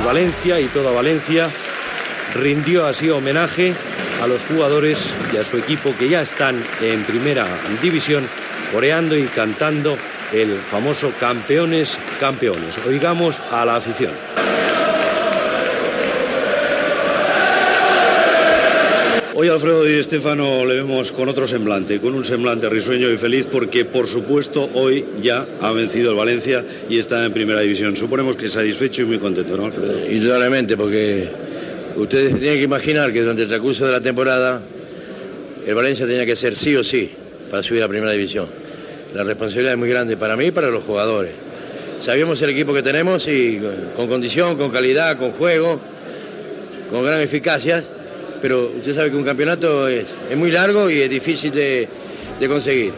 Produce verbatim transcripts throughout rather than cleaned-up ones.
Valencia y toda Valencia rindió así homenaje a los jugadores y a su equipo que ya están en primera división, coreando y cantando el famoso campeones, campeones. Oigamos a la afición. Hoy a Alfredo Di Stéfano le vemos con otro semblante, con un semblante risueño y feliz porque, por supuesto, hoy ya ha vencido el Valencia y está en primera división. Suponemos que satisfecho y muy contento, ¿no, Alfredo? Indudablemente, porque ustedes tienen que imaginar que durante el transcurso de la temporada el Valencia tenía que ser sí o sí para subir a primera división. La responsabilidad es muy grande para mí y para los jugadores. Sabíamos el equipo que tenemos y con condición, con calidad, con juego, con gran eficacia. Pero usted sabe que un campeonato es, es muy largo y es difícil de, de conseguir.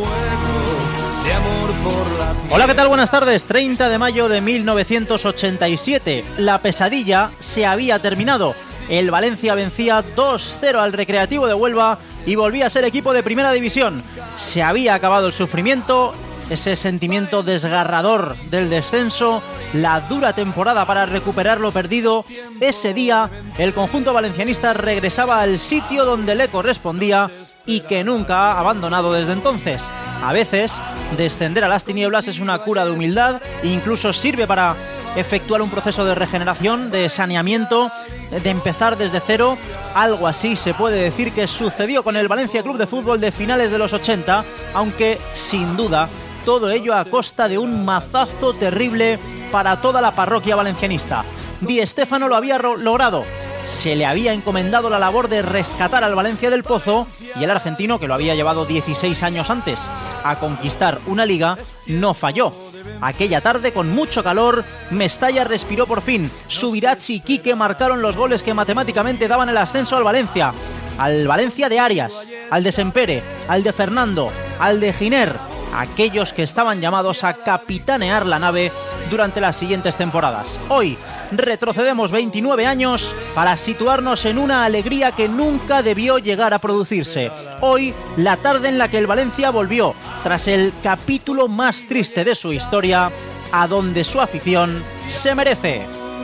Hola, ¿qué tal? Buenas tardes. treinta de mayo de mil novecientos ochenta y siete. La pesadilla se había terminado. El Valencia vencía dos cero al Recreativo de Huelva y volvía a ser equipo de primera división. Se había acabado el sufrimiento, ese sentimiento desgarrador del descenso, la dura temporada para recuperar lo perdido. Ese día el conjunto valencianista regresaba al sitio donde le correspondía y que nunca ha abandonado desde entonces. A veces descender a las tinieblas es una cura de humildad e incluso sirve para efectuar un proceso de regeneración, de saneamiento, de empezar desde cero. Algo así se puede decir que sucedió con el Valencia Club de Fútbol de finales de los ochenta, aunque sin duda todo ello a costa de un mazazo terrible para toda la parroquia valencianista. Di Stéfano lo había ro- logrado. Se le había encomendado la labor de rescatar al Valencia del Pozo y el argentino, que lo había llevado dieciséis años antes a conquistar una liga, no falló. Aquella tarde, con mucho calor, Mestalla respiró por fin. Subirachs y Quique marcaron los goles que matemáticamente daban el ascenso al Valencia. Al Valencia de Arias, al de Sempere, al de Fernando, al de Giner, aquellos que estaban llamados a capitanear la nave durante las siguientes temporadas. Hoy retrocedemos veintinueve años para situarnos en una alegría que nunca debió llegar a producirse. Hoy, la tarde en la que el Valencia volvió, tras el capítulo más triste de su historia, a donde su afición se merece.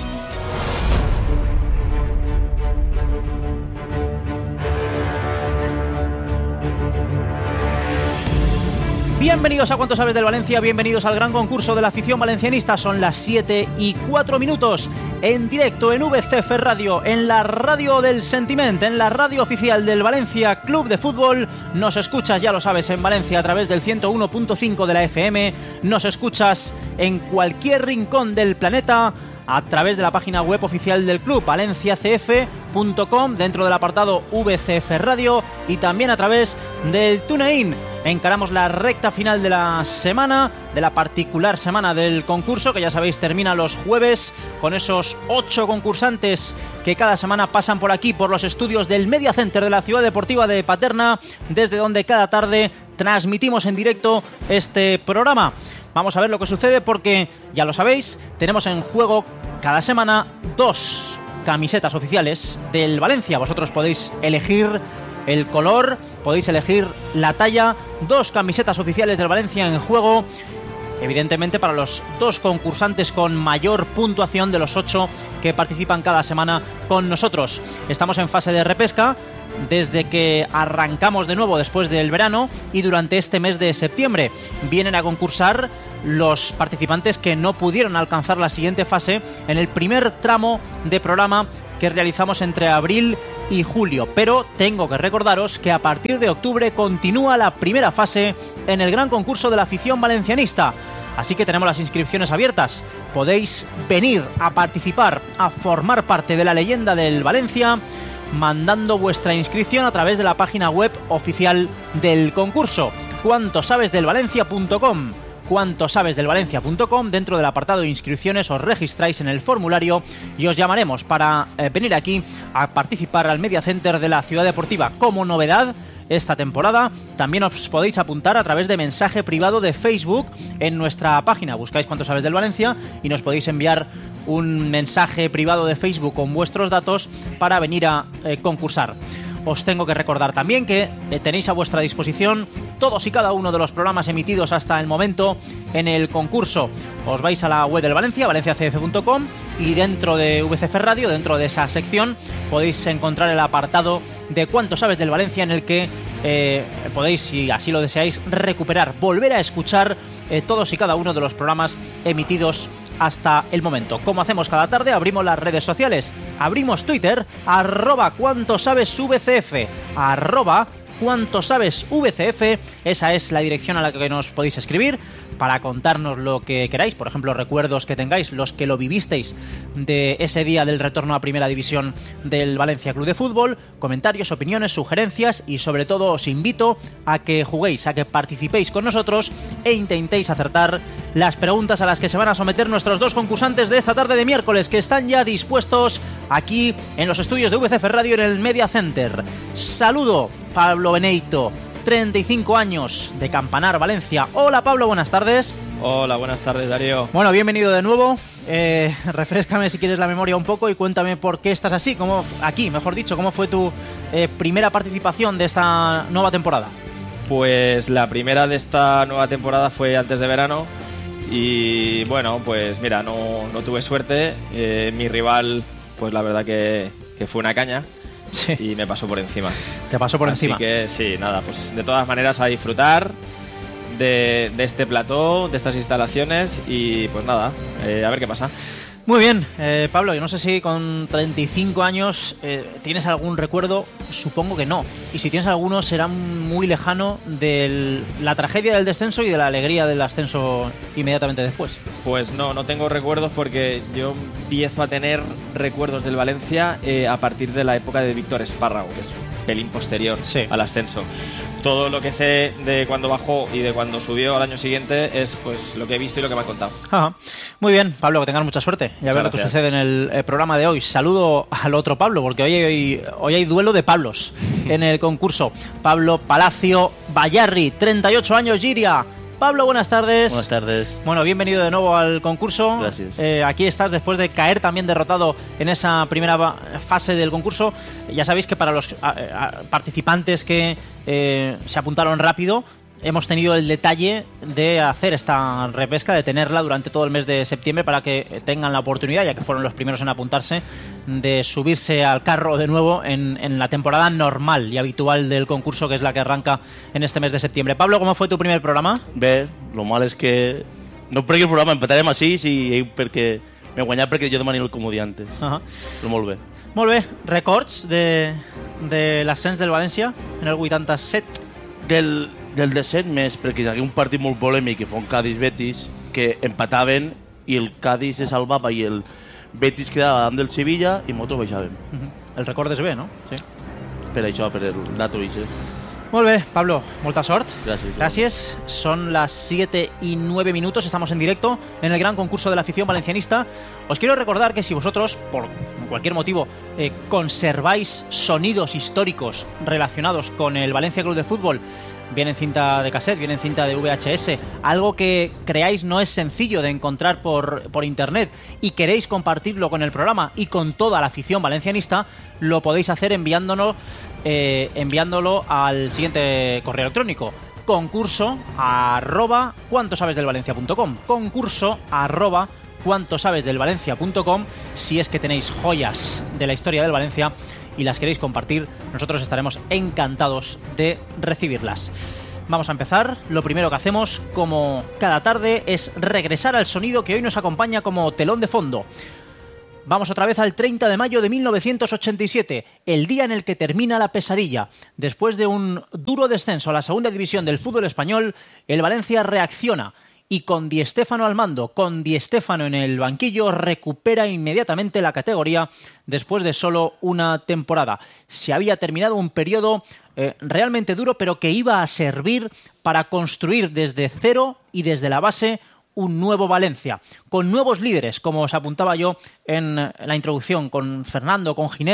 Bienvenidos a Cuánto Sabes del Valencia, bienvenidos al gran concurso de la afición valencianista. Son las siete y cuatro minutos, en directo en V C F Radio, en la radio del sentiment, en la radio oficial del Valencia Club de Fútbol. Nos escuchas, ya lo sabes, en Valencia a través del ciento uno punto cinco de la F M, nos escuchas en cualquier rincón del planeta a través de la página web oficial del club, valencia c f punto com, dentro del apartado V C F Radio, y también a través del TuneIn. Encaramos la recta final de la semana, de la particular semana del concurso, que ya sabéis termina los jueves, con esos ocho concursantes que cada semana pasan por aquí, por los estudios del Media Center de la Ciudad Deportiva de Paterna, desde donde cada tarde transmitimos en directo este programa. Vamos a ver lo que sucede porque, ya lo sabéis, tenemos en juego cada semana dos camisetas oficiales del Valencia. Vosotros podéis elegir el color, podéis elegir la talla. Dos camisetas oficiales del Valencia en juego, evidentemente para los dos concursantes con mayor puntuación de los ocho que participan cada semana con nosotros. Estamos en fase de repesca desde que arrancamos de nuevo después del verano, y durante este mes de septiembre vienen a concursar los participantes que no pudieron alcanzar la siguiente fase en el primer tramo de programa que realizamos entre abril y julio. Pero tengo que recordaros que a partir de octubre continúa la primera fase en el gran concurso de la afición valencianista. Así que tenemos las inscripciones abiertas. Podéis venir a participar, a formar parte de la leyenda del Valencia, mandando vuestra inscripción a través de la página web oficial del concurso, cuanto sabes del valencia punto com. cuanto sabes del valencia punto com. Dentro del apartado de inscripciones os registráis en el formulario y os llamaremos para eh, venir aquí a participar al Media Center de la Ciudad Deportiva. Como novedad esta temporada, también os podéis apuntar a través de mensaje privado de Facebook en nuestra página. Buscáis Cuánto Sabes del Valencia y nos podéis enviar un mensaje privado de Facebook con vuestros datos para venir a eh, concursar. Os tengo que recordar también que tenéis a vuestra disposición todos y cada uno de los programas emitidos hasta el momento en el concurso. Os vais a la web del Valencia, valencia c f punto com, y dentro de V C F Radio, dentro de esa sección, podéis encontrar el apartado de Cuánto sabes del Valencia, en el que eh, podéis, si así lo deseáis, recuperar, volver a escuchar eh, todos y cada uno de los programas emitidos hasta el momento. Como hacemos cada tarde, abrimos las redes sociales, abrimos Twitter, arroba cuánto sabes V C F, arroba cuánto sabes V C F, esa es la dirección a la que nos podéis escribir para contarnos lo que queráis, por ejemplo, recuerdos que tengáis, los que lo vivisteis de ese día del retorno a Primera División del Valencia Club de Fútbol, comentarios, opiniones, sugerencias, y sobre todo os invito a que juguéis, a que participéis con nosotros e intentéis acertar las preguntas a las que se van a someter nuestros dos concursantes de esta tarde de miércoles, que están ya dispuestos aquí en los estudios de V C F Radio en el Media Center. Saludo, Pablo Beneito, treinta y cinco años, de Campanar, Valencia. Hola Pablo, buenas tardes. Hola, buenas tardes, Darío. Bueno, bienvenido de nuevo. Eh, refréscame si quieres la memoria un poco y cuéntame por qué estás así, cómo, aquí, mejor dicho, cómo fue tu eh, primera participación de esta nueva temporada. Pues la primera de esta nueva temporada fue antes de verano y bueno, pues mira, no, no tuve suerte. Eh, mi rival, pues la verdad que, que fue una caña. Sí. Y me pasó por encima. Te pasó por Así encima. Así que sí, nada, pues de todas maneras a disfrutar de, de este plató, de estas instalaciones y pues nada, eh, a ver qué pasa. Muy bien, eh, Pablo, yo no sé si con treinta y cinco años eh, tienes algún recuerdo, supongo que no. Y si tienes alguno será muy lejano de la tragedia del descenso y de la alegría del ascenso inmediatamente después. Pues no, no tengo recuerdos porque yo empiezo a tener recuerdos del Valencia eh, a partir de la época de Víctor Espárrago, que es un pelín posterior sí. al ascenso. Todo lo que sé de cuando bajó y de cuando subió al año siguiente es pues lo que he visto y lo que me han contado. Ajá. Muy bien, Pablo, que tengas mucha suerte y a ver lo que sucede en el, el programa de hoy. Saludo al otro Pablo, porque hoy, hoy, hoy hay duelo de Pablos en el concurso. Pablo Palacio Bayarri, treinta y ocho años, Giria. Pablo, buenas tardes. Buenas tardes. Bueno, bienvenido de nuevo al concurso. Gracias. Eh, aquí estás después de caer también derrotado en esa primera fase del concurso. Ya sabéis que para los a, a, participantes que eh, se apuntaron rápido, hemos tenido el detalle de hacer esta repesca, de tenerla durante todo el mes de septiembre para que tengan la oportunidad, ya que fueron los primeros en apuntarse, de subirse al carro de nuevo en, en la temporada normal y habitual del concurso, que es la que arranca en este mes de septiembre. Pablo, ¿cómo fue tu primer programa? Bé, lo mal és que no perquè el programa empatarem a sis i perquè m'he guanyat perquè jo demani el comodiantes. Uh -huh. Però molt bé. Molt bé. Records de, de l'ascens del València en el vuitanta-set? Del, del descent més, perquè hi havia un partit molt polèmic que fou un Cádiz-Betis, que empataven i el Cádiz se salvava i el Betis quedava davant del Sevilla i nosaltres baixàvem. Uh -huh. El record és bé, no? Sí. Per això, per el dato ese. Molt bé, Pablo, molta sort. Gracias. Gracias. Son las siete y nueve minutos, estamos en directo en el gran concurso de la afición valencianista. Os quiero recordar que si vosotros, por cualquier motivo, eh, conserváis sonidos históricos relacionados con el Valencia Club de Fútbol, bien en cinta de cassette, bien en cinta de V H S, algo que creáis no es sencillo de encontrar por, por internet y queréis compartirlo con el programa y con toda la afición valencianista, lo podéis hacer enviándonos, eh, enviándolo al siguiente correo electrónico: concurso arroba cuánto sabes del valencia punto com, concurso arroba cuánto sabes del valencia punto com. Si es que tenéis joyas de la historia del Valencia y las queréis compartir, nosotros estaremos encantados de recibirlas. Vamos a empezar. Lo primero que hacemos, como cada tarde, es regresar al sonido que hoy nos acompaña como telón de fondo. Vamos otra vez al treinta de mayo de mil novecientos ochenta y siete, el día en el que termina la pesadilla. Después de un duro descenso a la segunda división del fútbol español, el Valencia reacciona y con Di Stéfano al mando, con Di Stéfano en el banquillo, recupera inmediatamente la categoría después de solo una temporada. Se había terminado un periodo eh, realmente duro, pero que iba a servir para construir desde cero y desde la base un nuevo Valencia, con nuevos líderes, como os apuntaba yo en la introducción, con Fernando, con Giner,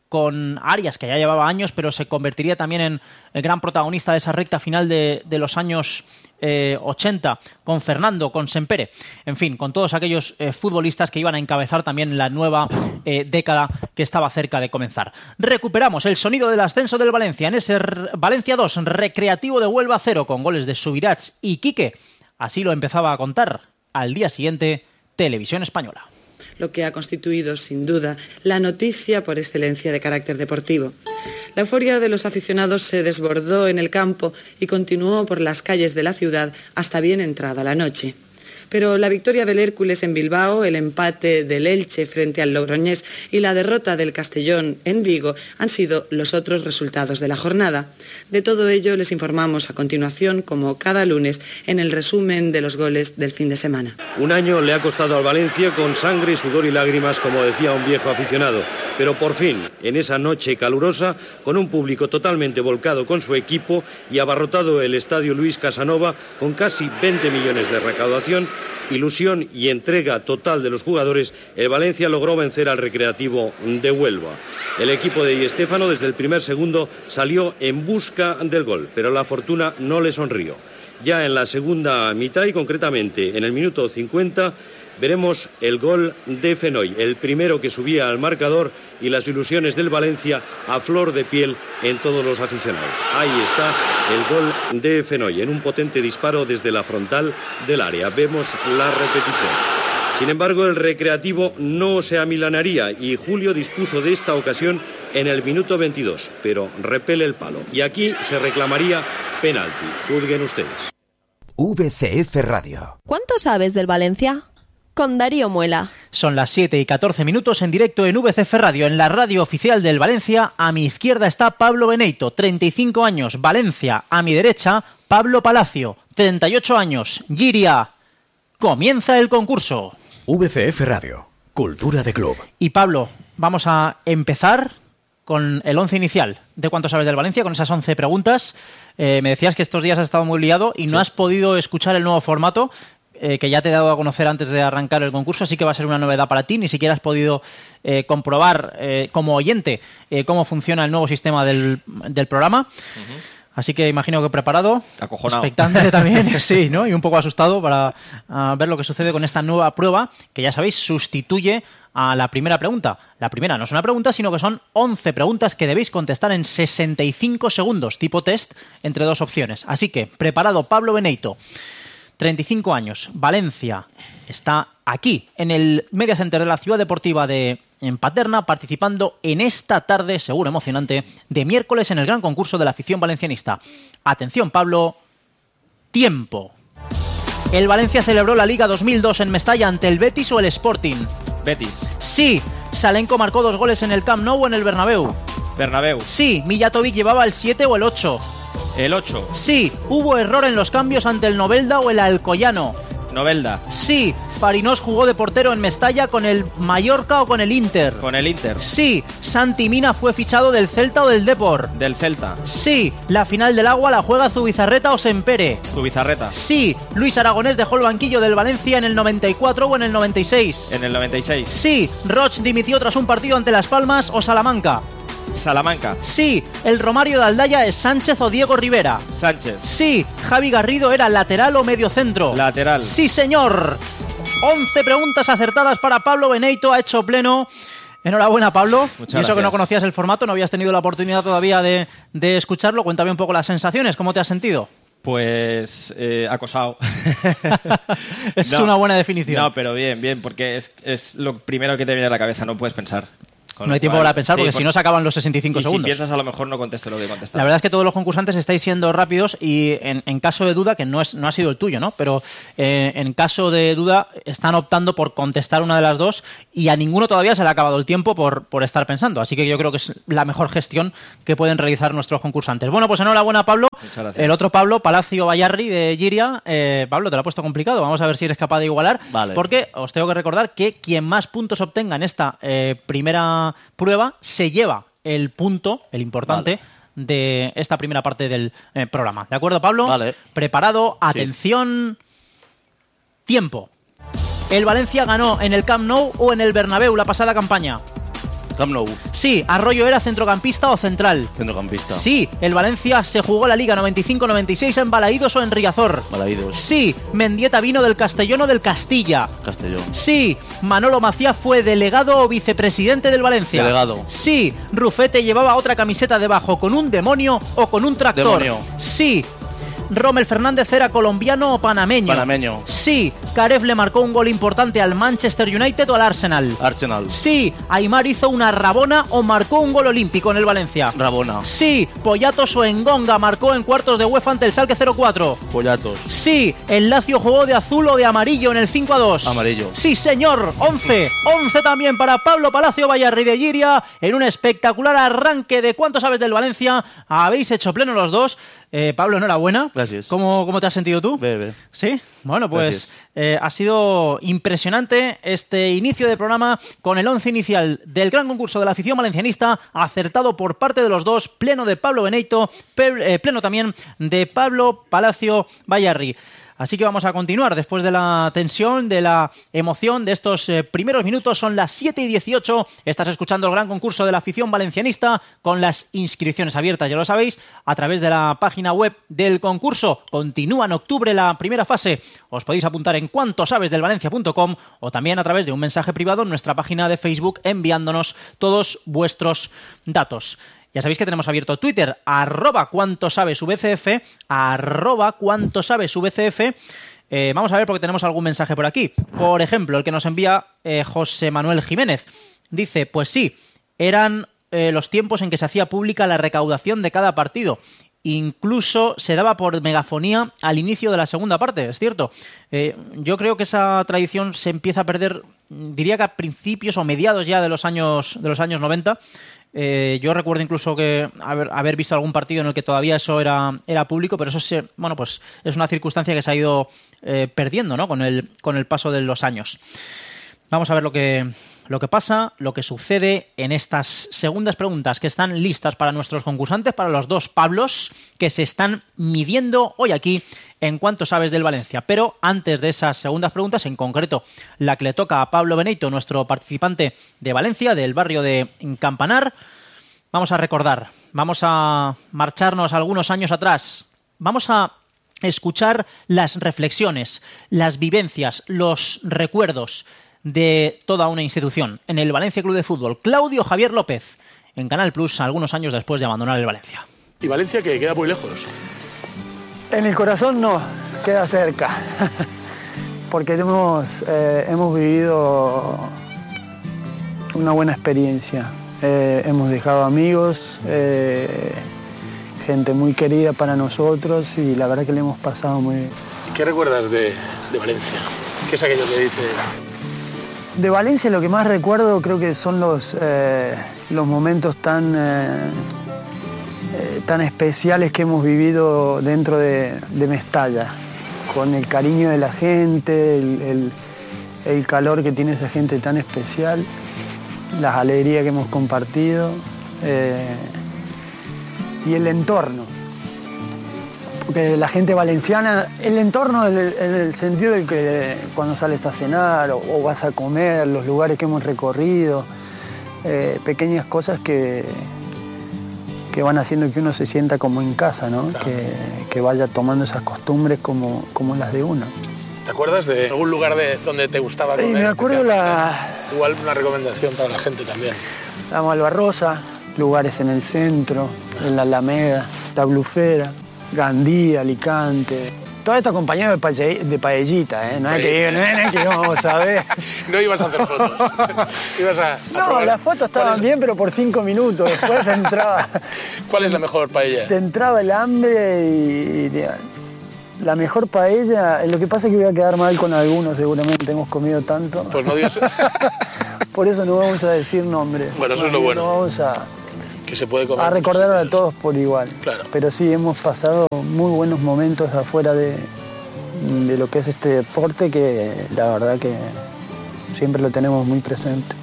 con Arias, que ya llevaba años, pero se convertiría también en el gran protagonista de esa recta final de, de los años eh, ochenta, con Fernando, con Sempere, en fin, con todos aquellos eh, futbolistas que iban a encabezar también la nueva eh, década que estaba cerca de comenzar. Recuperamos el sonido del ascenso del Valencia en ese R- Valencia dos, Recreativo de Huelva cero, con goles de Subirats y Quique. Así lo empezaba a contar al día siguiente Televisión Española. Lo que ha constituido, sin duda, la noticia por excelencia de carácter deportivo. La euforia de los aficionados se desbordó en el campo y continuó por las calles de la ciudad hasta bien entrada la noche. Pero la victoria del Hércules en Bilbao, el empate del Elche frente al Logroñés y la derrota del Castellón en Vigo han sido los otros resultados de la jornada. De todo ello les informamos a continuación, como cada lunes, en el resumen de los goles del fin de semana. Un año le ha costado al Valencia con sangre, sudor y lágrimas, como decía un viejo aficionado. Pero por fin, en esa noche calurosa, con un público totalmente volcado con su equipo y abarrotado el estadio Luis Casanova con casi veinte millones de recaudación, ilusión y entrega total de los jugadores, el Valencia logró vencer al Recreativo de Huelva. El equipo de Di Stéfano desde el primer segundo salió en busca del gol, pero la fortuna no le sonrió. Ya en la segunda mitad y concretamente en el minuto cincuenta veremos el gol de Fenoy, el primero que subía al marcador, y las ilusiones del Valencia a flor de piel en todos los aficionados. Ahí está el gol de Fenoy, en un potente disparo desde la frontal del área. Vemos la repetición. Sin embargo, el Recreativo no se amilanaría y Julio dispuso de esta ocasión en el minuto veintidós, pero repele el palo. Y aquí se reclamaría penalti. Juzguen ustedes. V C F Radio. ¿Cuánto sabes del Valencia? Con Darío Muela. Son las siete y catorce minutos en directo en V C F Radio, en la radio oficial del Valencia. A mi izquierda está Pablo Beneito, treinta y cinco años, Valencia. A mi derecha, Pablo Palacio, treinta y ocho años, Giria. Comienza el concurso. V C F Radio, cultura de club. Y Pablo, vamos a empezar con el once inicial. ¿De cuánto sabes del Valencia? Con esas once preguntas. Eh, me decías que estos días has estado muy liado y sí. No has podido escuchar el nuevo formato. Eh, que ya te he dado a conocer antes de arrancar el concurso, así que va a ser una novedad para ti. Ni siquiera has podido eh, comprobar eh, como oyente eh, cómo funciona el nuevo sistema del, del programa. Uh-huh. Así que imagino que preparado, acojonado, expectante también, sí, ¿no? Y un poco asustado para uh, ver lo que sucede con esta nueva prueba, que ya sabéis, sustituye a la primera pregunta. La primera no es una pregunta, sino que son once preguntas que debéis contestar en sesenta y cinco segundos, tipo test, entre dos opciones. Así que, preparado, Pablo Beneito. treinta y cinco años, Valencia, está aquí, en el Media Center de la Ciudad Deportiva de en Paterna, participando en esta tarde, seguro emocionante, de miércoles en el gran concurso de la afición valencianista. Atención, Pablo, tiempo. ¿El Valencia celebró la Liga dos mil dos en Mestalla ante el Betis o el Sporting? Betis. Sí. ¿Salenko marcó dos goles en el Camp Nou o en el Bernabéu? Bernabéu. Sí. ¿Mijatovic llevaba el siete o el ocho? El ocho. Sí. ¿Hubo error en los cambios ante el Novelda o el Alcoyano? Novelda. Sí. ¿Farinós jugó de portero en Mestalla con el Mallorca o con el Inter? Con el Inter. Sí. ¿Santi Mina fue fichado del Celta o del Depor? Del Celta. Sí. ¿La final del agua la juega Zubizarreta o Sempere? Zubizarreta. Sí. ¿Luis Aragonés dejó el banquillo del Valencia en el noventa y cuatro o en el noventa y seis? En el noventa y seis. Sí. ¿Roch dimitió tras un partido ante Las Palmas o Salamanca? Salamanca. Sí. ¿El Romario de Aldaya es Sánchez o Diego Rivera? Sánchez. Sí. ¿Javi Garrido era lateral o mediocentro? Lateral. Sí, señor. once preguntas acertadas para Pablo Beneito, ha hecho pleno. Enhorabuena, Pablo. Muchas y eso gracias. Que no conocías el formato, no habías tenido la oportunidad todavía de, de escucharlo. Cuéntame un poco las sensaciones, ¿cómo te has sentido? Pues eh, acosado. Es no, una buena definición. No, pero bien, bien, porque es, es lo primero que te viene a la cabeza, no puedes pensar. Con no hay tiempo cual, para pensar, porque sí, si no se acaban los sesenta y cinco y segundos. Si piensas, a lo mejor no contesto lo que contestar. La verdad es que todos los concursantes estáis siendo rápidos y en, en caso de duda, que no es no ha sido el tuyo, ¿no? Pero eh, en caso de duda están optando por contestar una de las dos y a ninguno todavía se le ha acabado el tiempo por, por estar pensando. Así que yo creo que es la mejor gestión que pueden realizar nuestros concursantes. Bueno, pues enhorabuena, Pablo. Muchas gracias. El otro Pablo, Palacio Bayarri de Giria. Eh, Pablo, te lo ha puesto complicado. Vamos a ver si eres capaz de igualar. Vale. Porque os tengo que recordar que quien más puntos obtenga en esta eh, primera prueba se lleva el punto, el importante, vale, de esta primera parte del eh, programa. ¿De acuerdo, Pablo? Vale. Preparado, atención, sí. Tiempo. ¿El Valencia ganó en el Camp Nou o en el Bernabéu la pasada campaña? Camp Nou. Sí, Arroyo era centrocampista o central. Centrocampista. Sí, el Valencia se jugó la Liga noventa y cinco noventa y seis en Balaídos o en Riazor. Balaídos. Sí, Mendieta vino del Castellón o del Castilla. Castellón. Sí, Manolo Macías fue delegado o vicepresidente del Valencia. Delegado. Sí, Rufete llevaba otra camiseta debajo con un demonio o con un tractor. Demonio. Sí. Rommel Fernández era colombiano o panameño. Panameño. Sí, Karev le marcó un gol importante al Manchester United o al Arsenal. Arsenal. Sí, Aimar hizo una rabona o marcó un gol olímpico en el Valencia. Rabona. Sí, Poyatos o Engonga marcó en cuartos de UEFA ante el Schalke cero cuatro. Poyatos. Sí, el Lazio jugó de azul o de amarillo en el cinco a dos. Amarillo. Sí, señor, once. once también para Pablo Palacio Vallarri de Giria en un espectacular arranque de ¿Cuánto sabes del Valencia? Habéis hecho pleno los dos. Eh, Pablo, enhorabuena. Gracias. ¿Cómo, ¿Cómo te has sentido tú? Bebe. Sí, bueno, pues eh, ha sido impresionante este inicio de programa con el once inicial del gran concurso de la afición valencianista, acertado por parte de los dos, pleno de Pablo Benito, pe- eh, pleno también de Pablo Palacio Vallarri. Así que vamos a continuar después de la tensión, de la emoción de estos eh, primeros minutos. Son las siete y dieciocho. Estás escuchando el gran concurso de la afición valencianista con las inscripciones abiertas, ya lo sabéis, a través de la página web del concurso. Continúa en octubre la primera fase. Os podéis apuntar en cuanto sabes del valencia punto com o también a través de un mensaje privado en nuestra página de Facebook enviándonos todos vuestros datos. Ya sabéis que tenemos abierto Twitter, arroba cuánto sabes V C F, arroba cuánto sabes V C F. Eh, vamos a ver porque tenemos algún mensaje por aquí. Por ejemplo, el que nos envía eh, José Manuel Jiménez. Dice, pues sí, eran eh, los tiempos en que se hacía pública la recaudación de cada partido. Incluso se daba por megafonía al inicio de la segunda parte, es cierto. Eh, yo creo que esa tradición se empieza a perder, diría que a principios o mediados ya de los años, de los años noventa. Eh, yo recuerdo incluso que haber, haber visto algún partido en el que todavía eso era, era público, pero eso se, bueno, pues es una circunstancia que se ha ido eh, perdiendo, ¿no? con el, con el paso de los años. Vamos a ver lo que, lo que pasa, lo que sucede en estas segundas preguntas que están listas para nuestros concursantes, para los dos Pablos que se están midiendo hoy aquí en Cuánto sabes del Valencia. Pero antes de esas segundas preguntas, en concreto la que le toca a Pablo Benito, nuestro participante de Valencia, del barrio de Campanar, vamos a recordar, vamos a marcharnos algunos años atrás, vamos a escuchar las reflexiones, las vivencias, los recuerdos de toda una institución en el Valencia Club de Fútbol. Claudio Javier López, en Canal Plus, algunos años después de abandonar el Valencia. ¿Y Valencia que queda muy lejos? En el corazón no, queda cerca, porque hemos, eh, hemos vivido una buena experiencia. Eh, hemos dejado amigos, eh, gente muy querida para nosotros y la verdad que le hemos pasado muy bien. ¿Qué recuerdas de, de Valencia? ¿Qué es aquello que dices? De Valencia lo que más recuerdo creo que son los, eh, los momentos tan... Eh, Eh, tan especiales que hemos vivido dentro de, de Mestalla, con el cariño de la gente, el, el, el calor que tiene esa gente tan especial, las alegrías que hemos compartido eh, y el entorno. Porque la gente valenciana, el entorno en el, en el sentido de que cuando sales a cenar o, o vas a comer, los lugares que hemos recorrido, eh, pequeñas cosas que... que van haciendo que uno se sienta como en casa, ¿no? Claro. Que, que vaya tomando esas costumbres como, como las de uno. ¿Te acuerdas de algún lugar de donde te gustaba comer? Eh, me acuerdo la... Igual una recomendación para la gente también. La Malvarrosa, lugares en el centro, en la Alameda, la Blufera, Gandía, Alicante... Todo esto acompañado de, paelle, de paellita, ¿eh? No es que, no es que vamos a ver. No ibas a hacer fotos. ibas a, a no, probar. Las fotos estaban bien, pero por cinco minutos. Después te entraba... ¿Cuál es la mejor paella? Te entraba el hambre y... y la mejor paella... Lo que pasa es que voy a quedar mal con algunos, seguramente. Hemos comido tanto. Pues no digas... Por eso no vamos a decir nombres. Bueno, eso es lo bueno. No vamos a... Que se puede comer. A recordar a todos por igual. Claro. Pero sí, hemos pasado muy buenos momentos afuera de, de lo que es este deporte que la verdad que siempre lo tenemos muy presente.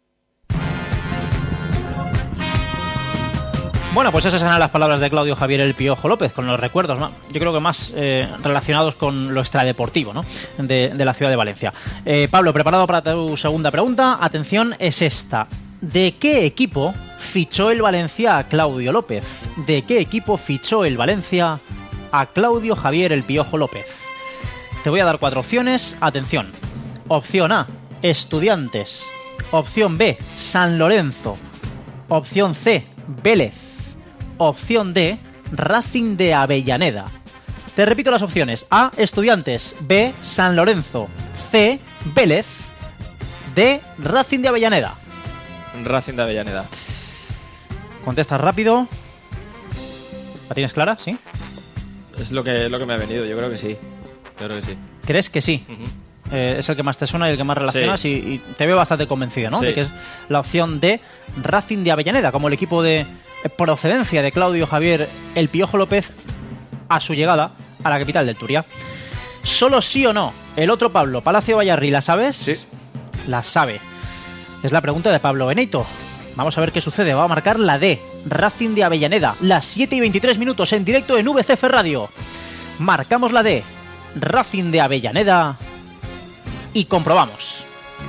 Bueno, pues esas eran las palabras de Claudio Javier El Piojo López, con los recuerdos, ¿no? Yo creo que más eh, relacionados con lo extradeportivo, ¿no? de, de la ciudad de Valencia. Eh, Pablo, preparado para tu segunda pregunta. Atención, es esta. ¿De qué equipo fichó el Valencia a Claudio López? ¿De qué equipo fichó el Valencia a Claudio Javier El Piojo López? Te voy a dar cuatro opciones. Atención. Opción A, Estudiantes. Opción B, San Lorenzo. Opción C, Vélez. Opción D, Racing de Avellaneda. Te repito las opciones. A, Estudiantes. B, San Lorenzo. C, Vélez. D, Racing de Avellaneda. Racing de Avellaneda. Contestas rápido. ¿La tienes clara? ¿Sí? Es lo que, lo que me ha venido, yo creo que sí. Yo creo que sí. ¿Crees que sí? Uh-huh. eh, es el que más te suena y el que más relacionas, sí. y, y te veo bastante convencido, ¿no? Sí. De que es la opción de Racing de Avellaneda, como el equipo de procedencia de Claudio Javier El Piojo López a su llegada a la capital del Turia. ¿Solo sí o no? El otro Pablo, Palacio Bayarri, ¿la sabes? Sí. La sabe. Es la pregunta de Pablo Benito. Vamos a ver qué sucede. Va a marcar la D, Racing de Avellaneda. Las siete y veintitrés minutos en directo en V C F Radio. Marcamos la D, Racing de Avellaneda. Y comprobamos.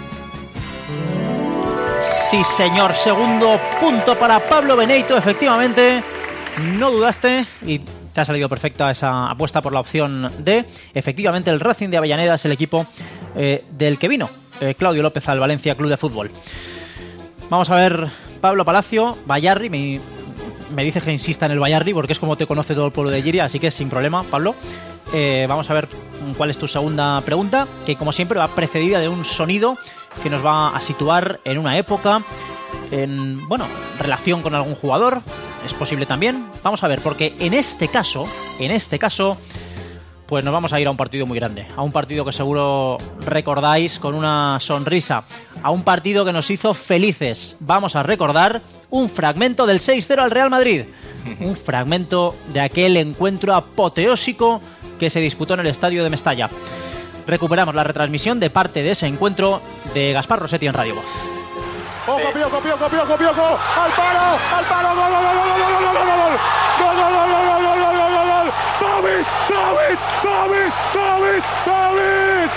Sí, señor. Segundo punto para Pablo Benito. Efectivamente, no dudaste y te ha salido perfecta esa apuesta por la opción D. Efectivamente, el Racing de Avellaneda es el equipo eh, del que vino eh, Claudio López al Valencia Club de Fútbol. Vamos a ver, Pablo Palacio, Bayarri, me, me dice que insista en el Bayarri porque es como te conoce todo el pueblo de Lliria, así que sin problema, Pablo. Eh, vamos a ver cuál es tu segunda pregunta, que como siempre va precedida de un sonido que nos va a situar en una época, en, bueno, relación con algún jugador, es posible también. Vamos a ver, porque en este caso, en este caso, pues nos vamos a ir a un partido muy grande, a un partido que seguro recordáis con una sonrisa, a un partido que nos hizo felices. Vamos a recordar un fragmento del seis cero al Real Madrid, un fragmento de aquel encuentro apoteósico que se disputó en el estadio de Mestalla. Recuperamos la retransmisión de parte de ese encuentro de Gaspar Rossetti en Radio Voz. ¡Ojo, Piojo, Piojo, Piojo, Piojo! ¡Al palo! ¡Al palo! ¡Gol, gol, gol, gol, gol, gol, gol, gol! ¡Gol, gol, gol, gol, gol, gol, gol, gol, gol! ¡David! ¡David! ¡David! ¡David! ¡David!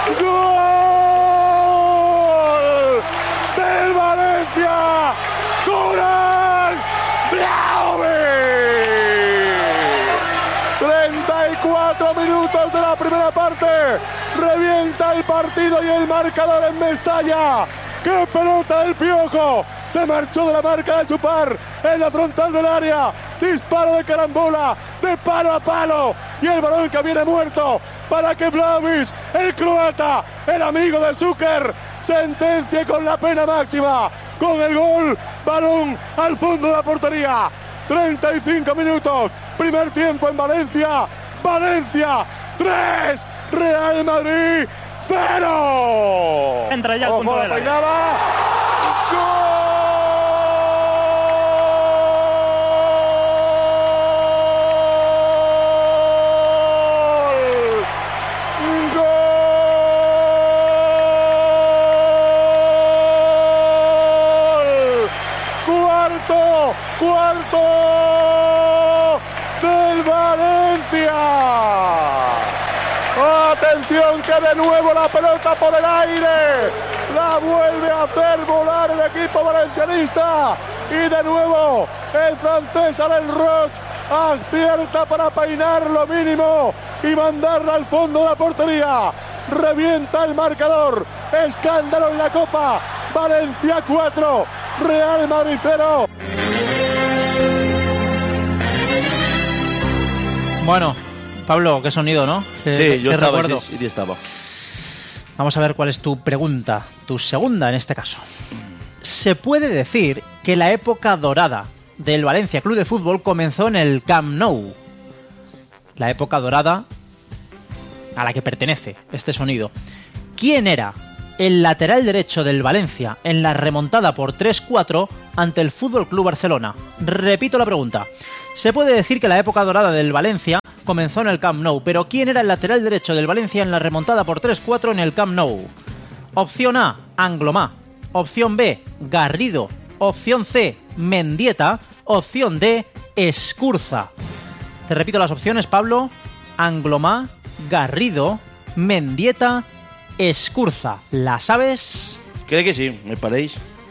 ¡Gol! ¡Del Valencia! ¡Goran Vlahović! treinta y cuatro minutos de la primera parte. Revienta el partido y el marcador en Mestalla. ¡Qué pelota del Piojo! Se marchó de la marca de Chupar en la frontal del área. Disparo de carambola, de palo a palo. Y el balón que viene muerto para que Vlahović, el croata, el amigo de Zucker, sentencie con la pena máxima. Con el gol, balón al fondo de la portería. treinta y cinco minutos. Primer tiempo en Valencia. Valencia, tres. Real Madrid, cero. Entra ya el punto de la peinada. ¡Gol! ¡Gol! Cuarto, cuarto del Valencia. Atención que de nuevo la pelota por el aire, la vuelve a hacer volar el equipo valencianista y de nuevo el francés Alain Roch acierta para peinar lo mínimo y mandarla al fondo de la portería. Revienta el marcador, escándalo en la Copa. Valencia cuatro, Real Madrid cero. Bueno, Pablo, qué sonido, ¿no? Sí, yo estaba, sí, sí, estaba. Vamos a ver cuál es tu pregunta, tu segunda en este caso. Se puede decir que la época dorada del Valencia Club de Fútbol comenzó en el Camp Nou. La época dorada a la que pertenece este sonido. ¿Quién era el lateral derecho del Valencia en la remontada por tres cuatro ante el Fútbol Club Barcelona? Repito la pregunta. Se puede decir que la época dorada del Valencia comenzó en el Camp Nou, pero ¿quién era el lateral derecho del Valencia en la remontada por tres cuatro en el Camp Nou? Opción A, Anglomá. Opción B, Garrido. Opción C, Mendieta. Opción D, Escurza. Te repito las opciones, Pablo. Anglomá, Garrido, Mendieta, Escurza. ¿La sabes? Creo que sí, me parece.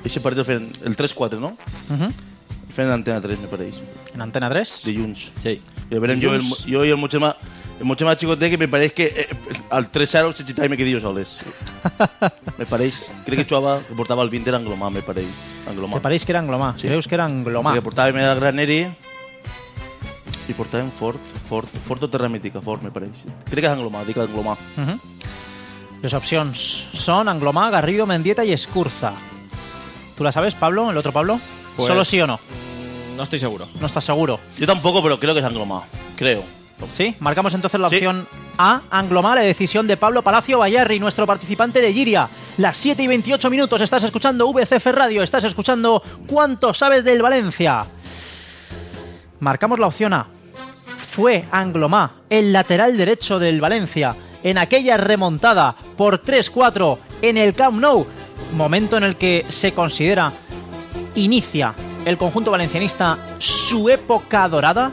Ese partido fent el tres quatre, no? Uh-huh. Fent en Antena tres, me pareix. En Antena tres? Dilluns. Sí. I el verem jo, el, jo i el Mochema, el Mochema Chicote, que me pareix que eh, al tres zero se xitava i me quedé jo soles. Me pareix, crec que jugava, que portava el vint era Anglomà, me pareix. Anglomà. Te pareix que era Anglomà? Sí. Creus que era Anglomà? Que portava Meda Graneri i portàvem Fort, Fort, Fort o Terra Mítica, Fort, me pareix. Crec que és Anglomà, dic Anglomà. Uh-huh. Les opcions son Anglomà, Garrido, Mendieta y Escurza. ¿Tú la sabes, Pablo? ¿El otro Pablo? Pues, ¿solo sí o no? No estoy seguro. ¿No estás seguro? Yo tampoco, pero creo que es Anglomà. Creo. ¿Sí? Marcamos entonces la opción sí. A, Anglomà, la decisión de Pablo Palacio Bayarri, nuestro participante de Giria. Las siete y veintiocho minutos, estás escuchando V C F Radio, estás escuchando ¿Cuánto sabes del Valencia? Marcamos la opción A. Fue Anglomà, el lateral derecho del Valencia, en aquella remontada por tres cuatro en el Camp Nou, momento en el que se considera inicia el conjunto valencianista su época dorada.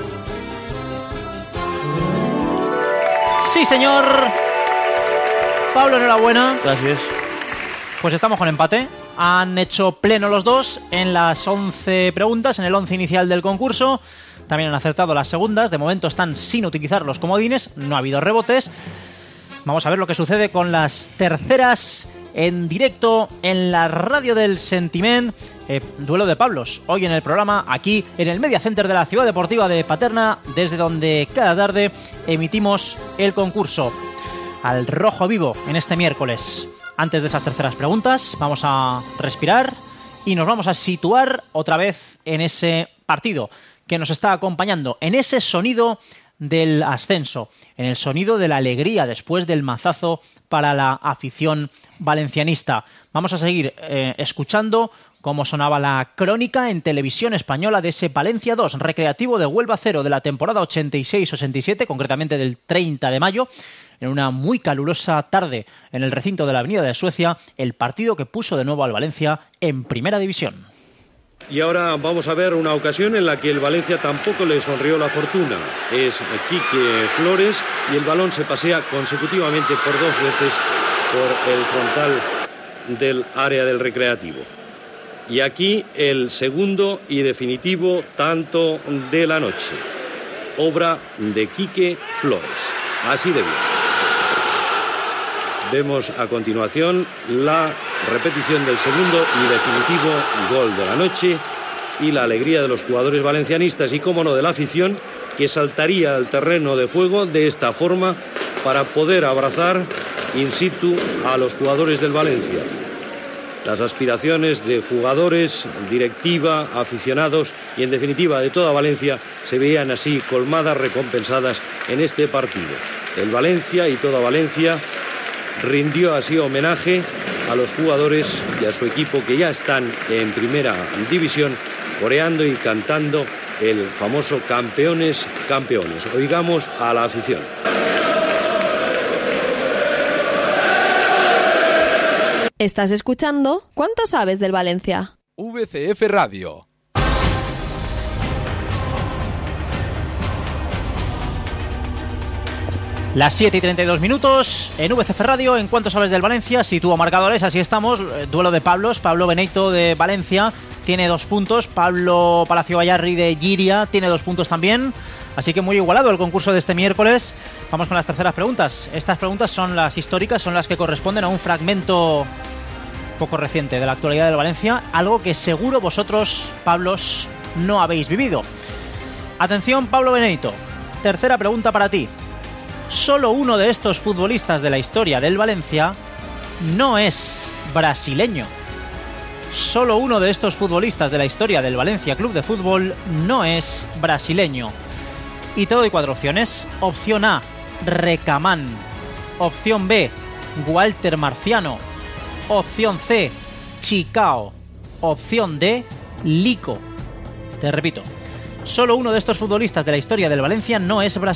Sí, señor. Pablo, enhorabuena. Gracias. Pues estamos con empate. Han hecho pleno los dos en las once preguntas, en el once inicial del concurso. También han acertado las segundas. De momento están sin utilizar los comodines. No ha habido rebotes. Vamos a ver lo que sucede con las terceras en directo en la radio del Sentiment. Eh, duelo de Pablos. Hoy en el programa, aquí en el Media Center de la Ciudad Deportiva de Paterna, desde donde cada tarde emitimos el concurso al rojo vivo en este miércoles. Antes de esas terceras preguntas, vamos a respirar y nos vamos a situar otra vez en ese partido que nos está acompañando, en ese sonido del ascenso, en el sonido de la alegría después del mazazo para la afición valencianista. Vamos a seguir eh, escuchando cómo sonaba la crónica en televisión española de ese Valencia dos, Recreativo de Huelva cero de la temporada ochenta y seis ochenta y siete, concretamente del treinta de mayo, en una muy calurosa tarde en el recinto de la Avenida de Suecia, el partido que puso de nuevo al Valencia en Primera División. Y ahora vamos a ver una ocasión en la que el Valencia tampoco le sonrió la fortuna. Es Quique Flores y el balón se pasea consecutivamente por dos veces por el frontal del área del Recreativo. Y aquí el segundo y definitivo tanto de la noche. Obra de Quique Flores. Así de bien. Vemos a continuación la repetición del segundo y definitivo gol de la noche y la alegría de los jugadores valencianistas y, cómo no, de la afición, que saltaría al terreno de juego de esta forma para poder abrazar in situ a los jugadores del Valencia. Las aspiraciones de jugadores, directiva, aficionados y, en definitiva, de toda Valencia se veían así colmadas, recompensadas en este partido. El Valencia y toda Valencia rindió así homenaje a los jugadores y a su equipo que ya están en Primera División, coreando y cantando el famoso campeones, campeones. Oigamos a la afición. Estás escuchando ¿Cuánto sabes del Valencia? V C F Radio. Las siete y treinta y dos minutos en V C F Radio, en Cuánto sabes del Valencia, sitúo marcadores, así estamos, duelo de Pablos, Pablo Benito de Valencia tiene dos puntos, Pablo Palacio Bayarri de Giria tiene dos puntos también, así que muy igualado el concurso de este miércoles. Vamos con las terceras preguntas. Estas preguntas son las históricas, son las que corresponden a un fragmento poco reciente de la actualidad del Valencia, algo que seguro vosotros, Pablos, no habéis vivido. Atención, Pablo Benito, tercera pregunta para ti. Solo uno de estos futbolistas de la historia del Valencia no es brasileño. Solo uno de estos futbolistas de la historia del Valencia Club de Fútbol no es brasileño. Y te doy cuatro opciones. Opción A, Recamán. Opción B, Walter Marciano. Opción C, Chicao. Opción D, Lico. Te repito. Solo uno de estos futbolistas de la historia del Valencia no es brasileño.